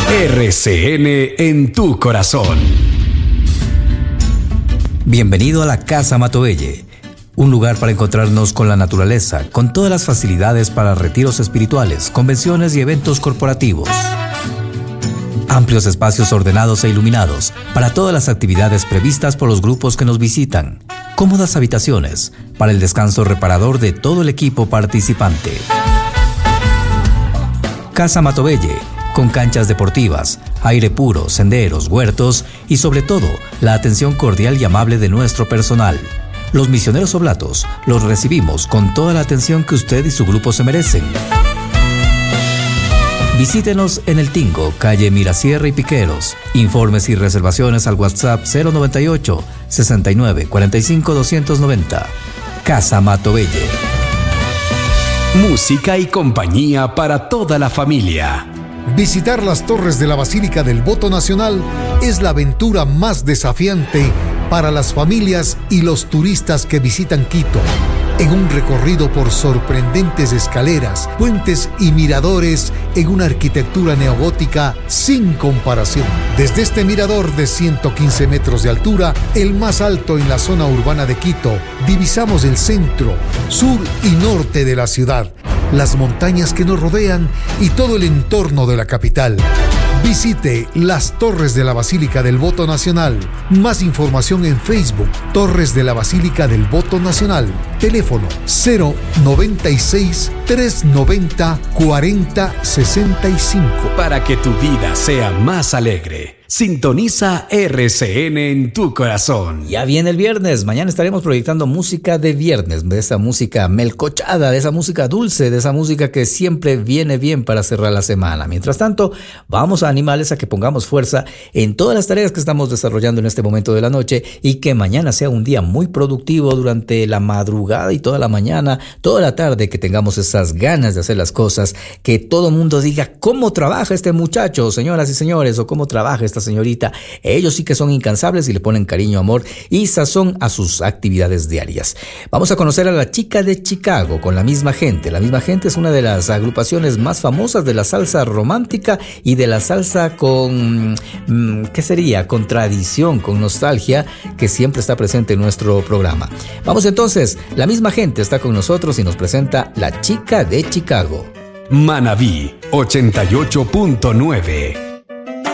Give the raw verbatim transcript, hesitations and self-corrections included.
R C N en tu corazón. Bienvenido a la Casa Matovelle, un lugar para encontrarnos con la naturaleza, con todas las facilidades para retiros espirituales, convenciones y eventos corporativos. Amplios espacios ordenados e iluminados para todas las actividades previstas por los grupos que nos visitan. Cómodas habitaciones para el descanso reparador de todo el equipo participante. Casa Matovelle, con canchas deportivas, aire puro, senderos, huertos y sobre todo, la atención cordial y amable de nuestro personal. Los misioneros oblatos los recibimos con toda la atención que usted y su grupo se merecen. Visítenos en El Tingo, calle Mirasierra y Piqueros. Informes y reservaciones al WhatsApp cero noventa y ocho, sesenta y nueve, cuarenta y cinco, doscientos noventa. Casa Matovelle. Música y compañía para toda la familia. Visitar las torres de la Basílica del Voto Nacional es la aventura más desafiante para las familias y los turistas que visitan Quito. En un recorrido por sorprendentes escaleras, puentes y miradores en una arquitectura neogótica sin comparación. Desde este mirador de ciento quince metros de altura, el más alto en la zona urbana de Quito, divisamos el centro, sur y norte de la ciudad, las montañas que nos rodean y todo el entorno de la capital. Visite las Torres de la Basílica del Voto Nacional. Más información en Facebook, Torres de la Basílica del Voto Nacional. Teléfono cero noventa y seis, trescientos noventa, cuarenta sesenta y cinco. Para que tu vida sea más alegre, sintoniza R C N en tu corazón. Ya viene el viernes, mañana estaremos proyectando música de viernes, de esa música melcochada, de esa música dulce, de esa música que siempre viene bien para cerrar la semana. Mientras tanto, vamos a animarles a que pongamos fuerza en todas las tareas que estamos desarrollando en este momento de la noche y que mañana sea un día muy productivo durante la madrugada y toda la mañana, toda la tarde, que tengamos esas ganas de hacer las cosas, que todo el mundo diga cómo trabaja este muchacho, señoras y señores, o cómo trabaja esta señorita. Ellos sí que son incansables y le ponen cariño, amor y sazón a sus actividades diarias. Vamos a conocer a La Chica de Chicago con La Misma Gente. La Misma Gente es una de las agrupaciones más famosas de la salsa romántica y de la salsa con, ¿qué sería? Con tradición, con nostalgia, que siempre está presente en nuestro programa. Vamos entonces, La Misma Gente está con nosotros y nos presenta La Chica de Chicago. Manabí ochenta y ocho punto nueve.